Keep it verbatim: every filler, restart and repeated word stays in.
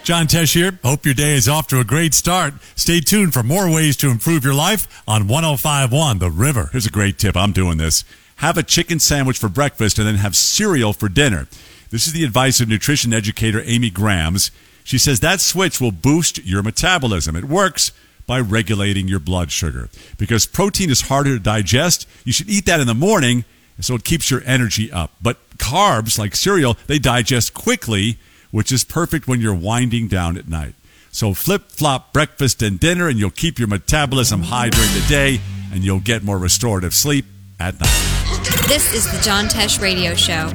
John Tesh here. Hope your day is off to a great start. Stay tuned for more ways to improve your life on one oh five point one The River. Here's a great tip. I'm doing this. Have a chicken sandwich for breakfast and then have cereal for dinner. This is the advice of nutrition educator Amy Grams. She says that switch will boost your metabolism. It works by regulating your blood sugar. Because protein is harder to digest, you should eat that in the morning so it keeps your energy up. But carbs, like cereal, they digest quickly, which is perfect when you're winding down at night. So flip-flop breakfast and dinner, and you'll keep your metabolism high during the day, and you'll get more restorative sleep at night. This is the John Tesh Radio Show.